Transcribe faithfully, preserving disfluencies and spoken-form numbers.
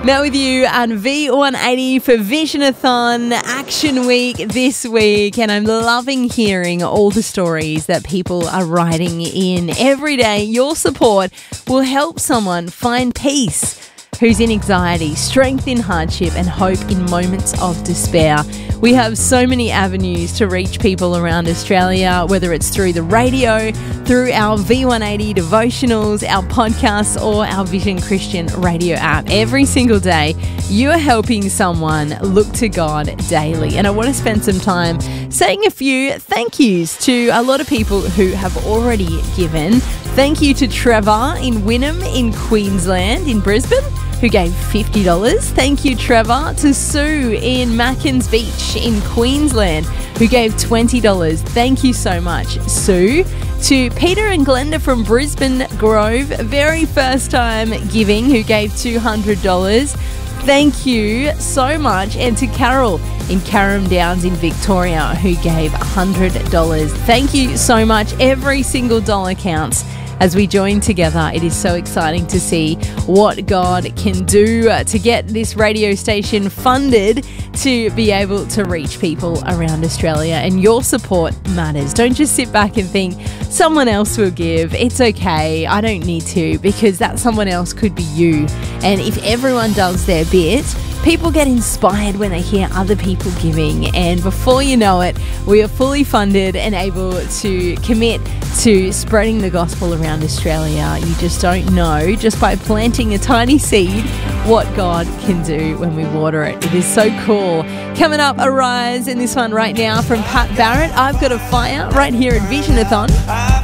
Met with you on V one eighty for Visionathon Action Week this week, and I'm loving hearing all the stories that people are writing in. Every day, your support will help someone find peace who's in anxiety, strength in hardship, and hope in moments of despair. We have so many avenues to reach people around Australia, whether it's through the radio, through our V one eighty devotionals, our podcasts, or our Vision Christian radio app. Every single day, you are helping someone look to God daily. And I want to spend some time saying a few thank yous to a lot of people who have already given. Thank you to Trevor in Wynnum in Queensland, in Brisbane, who gave fifty dollars. Thank you, Trevor. To Sue in Mackens Beach in Queensland, who gave twenty dollars. Thank you so much, Sue. To Peter and Glenda from Brisbane Grove, very first time giving, who gave two hundred dollars. Thank you so much. And to Carol in Carrum Downs in Victoria, who gave one hundred dollars. Thank you so much. Every single dollar counts. As we join together, it is so exciting to see what God can do to get this radio station funded to be able to reach people around Australia. And your support matters. Don't just sit back and think someone else will give. It's okay. I don't need to, because that someone else could be you. And if everyone does their bit, people get inspired when they hear other people giving, and before you know it, we are fully funded and able to commit to spreading the gospel around Australia. You just don't know, just by planting a tiny seed, what God can do when we water it. It is so cool. Coming up, Arise, in this one right now from Pat Barrett. I've Got a Fire, right here at Visionathon.